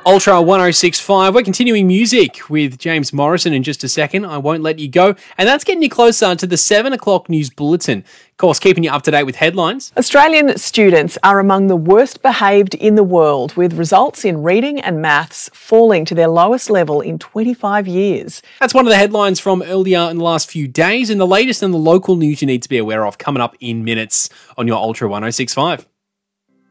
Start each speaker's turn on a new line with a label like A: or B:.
A: Ultra 1065. We're continuing music with James Morrison in just a second. I won't let you go. And that's getting you closer to the 7 o'clock news bulletin. Of course, keeping you up to date with headlines.
B: Australian students are among the worst behaved in the world, with results in reading and maths falling to their lowest level in 25 years.
A: That's one of the headlines from earlier in the last few days, and the latest in the local news you need to be aware of coming up in minutes on your Ultra 1065.